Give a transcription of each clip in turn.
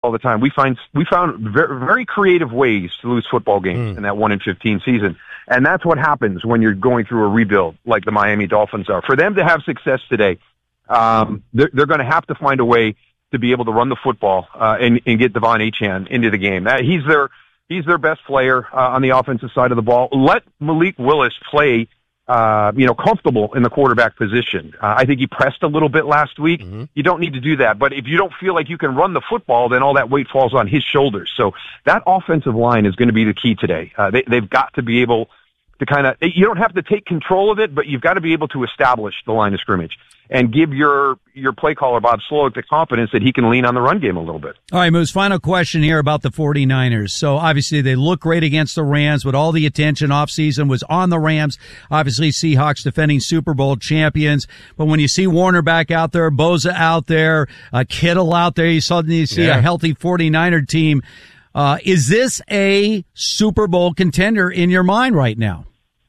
all the time. We found very, very creative ways to lose football games in that 1-15 season. And that's what happens when you're going through a rebuild like the Miami Dolphins are. For them to have success today, they're going to have to find a way to be able to run the football and get Devon Achane into the game. He's their best player on the offensive side of the ball. Let Malik Willis play comfortable in the quarterback position. I think he pressed a little bit last week. You don't need to do that. But if you don't feel like you can run the football, then all that weight falls on his shoulders. So that offensive line is going to be the key today. They've got to be able to you don't have to take control of it, but you've got to be able to establish the line of scrimmage and give your play caller, Bob Slowick, the confidence that he can lean on the run game a little bit. All right, Moose, final question here about the 49ers. So obviously they look great against the Rams, but all the attention offseason was on the Rams. Obviously Seahawks defending Super Bowl champions. But when you see Warner back out there, Bosa out there, Kittle out there, you suddenly see a healthy 49er team. Is this a Super Bowl contender in your mind right now?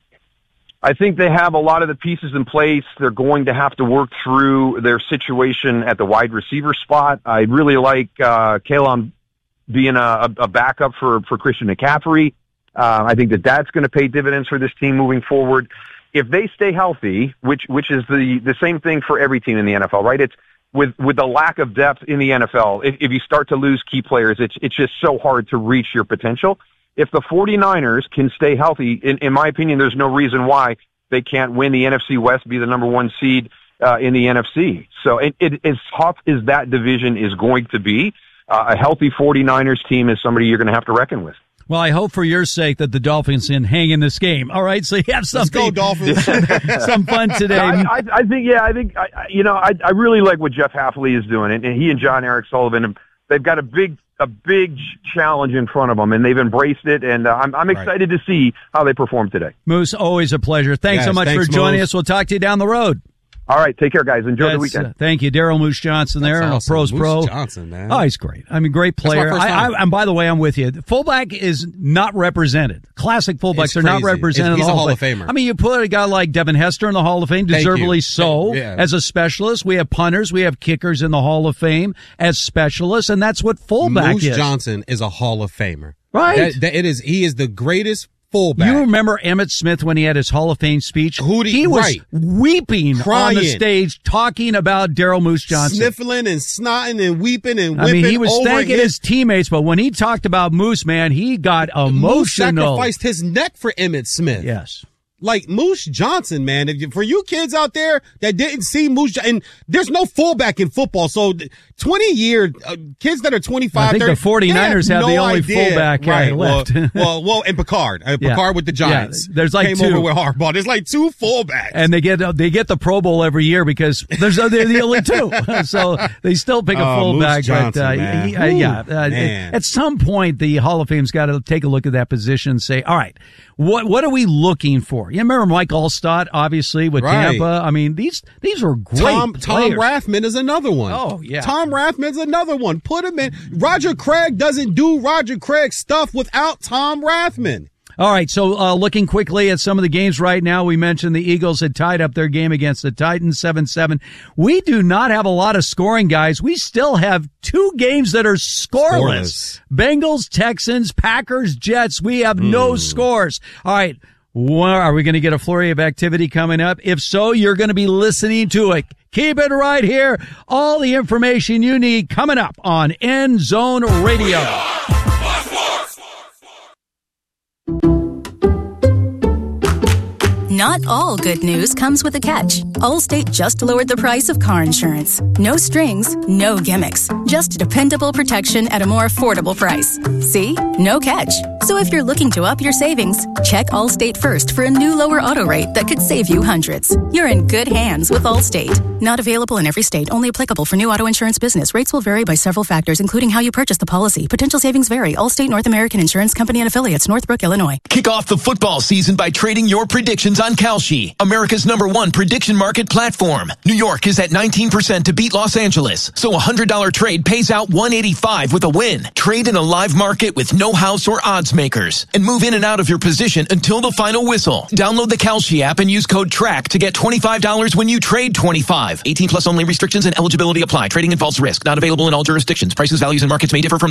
I think they have a lot of the pieces in place. They're going to have to work through their situation at the wide receiver spot. I really like Kalen being a backup for Christian McCaffrey. I think that's going to pay dividends for this team moving forward. If they stay healthy, which is the same thing for every team in the NFL, right? It's with the lack of depth in the NFL. If you start to lose key players, it's just so hard to reach your potential. If the 49ers can stay healthy, in my opinion, there's no reason why they can't win the NFC West, be the number one seed in the NFC. So as tough as that division is going to be, a healthy 49ers team is somebody you're going to have to reckon with. Well, I hope for your sake that the Dolphins can hang in this game. All right, so you have something. Let's go, Dolphins. Some fun today. I think I really like what Jeff Hafley is doing, and he and John Eric Sullivan, they've got a big challenge in front of them, and they've embraced it, and I'm excited to see how they perform today. Moose, always a pleasure. Thanks so much for joining us. We'll talk to you down the road. All right, take care, guys. Enjoy the weekend. Thank you, Daryl Moose Johnson. That's there, awesome. Pros Moose Pro. Johnson, man. Oh, he's great. I mean, great player. And by the way, I'm with you. Fullback is not represented. Classic fullbacks are not represented. He's a Hall of Famer. I mean, you put a guy like Devin Hester in the Hall of Fame, deservedly so, as a specialist. We have punters, we have kickers in the Hall of Fame as specialists, and that's what fullback is. Moose Johnson is a Hall of Famer. Right. He is the greatest fullback. You remember Emmitt Smith when he had his Hall of Fame speech? He was weeping on the stage talking about Daryl Moose Johnson. Sniffling and snotting and weeping and whipping. I mean, he was thanking his teammates, but when he talked about Moose, man, he got emotional. Moose sacrificed his neck for Emmitt Smith. Yes. Like Moose Johnson, man. For you kids out there that didn't see Moose, and there's no fullback in football, so 20-year kids that are 25, I think 30, the 49ers have the only fullback left. Well, and Picard. Picard with the Giants. Yeah, there's like came two. over with Harbaugh. There's like two fullbacks. And they get the Pro Bowl every year because they're the only two. So they still pick a fullback. Moose Johnson, man. At some point, the Hall of Fame's got to take a look at that position and say, all right, what are we looking for? You remember Mike Allstott, obviously, with Tampa? I mean, these are great Tom players. Rathman is another one. Oh, yeah. Tom Rathman's another one. Put him in. Roger Craig doesn't do Roger Craig stuff without Tom Rathman. All right, so looking quickly at some of the games right now, we mentioned the Eagles had tied up their game against the Titans 7-7. We do not have a lot of scoring, guys. We still have two games that are scoreless. Bengals, Texans, Packers, Jets. We have no scores. All right, are we going to get a flurry of activity coming up? If so, you're going to be listening to it. Keep it right here. All the information you need coming up on End Zone Radio. Not all good news comes with a catch. Allstate just lowered the price of car insurance. No strings, no gimmicks. Just dependable protection at a more affordable price. See? No catch. So if you're looking to up your savings, check Allstate first for a new lower auto rate that could save you hundreds. You're in good hands with Allstate. Not available in every state. Only applicable for new auto insurance business. Rates will vary by several factors, including how you purchase the policy. Potential savings vary. Allstate North American Insurance Company and affiliates, Northbrook, Illinois. Kick off the football season by trading your predictions on on Kalshi, America's #1 prediction market platform. New York is at 19% to beat Los Angeles, so a $100 trade pays out $185 with a win. Trade in a live market with no house or odds makers, and move in and out of your position until the final whistle. Download the Kalshi app and use code TRACK to get $25 when you trade $25. 18 plus only. Restrictions and eligibility apply. Trading involves risk. Not available in all jurisdictions. Prices, values, and markets may differ from